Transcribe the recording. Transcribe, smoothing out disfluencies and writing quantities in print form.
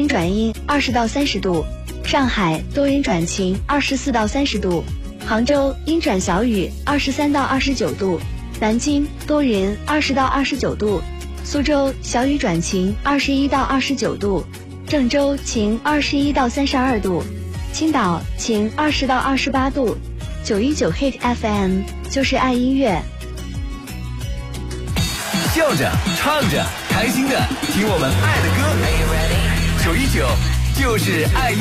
阴转阴20到30度，上海多云转晴24到30度，杭州阴转小雨23到29度，南京多云20到29度，苏州小雨转晴21到29度，郑州晴21到32度，青岛晴20到28度。919 Hit FM 就是爱音乐， 笑着唱着开心的听我们爱的歌，919就是爱。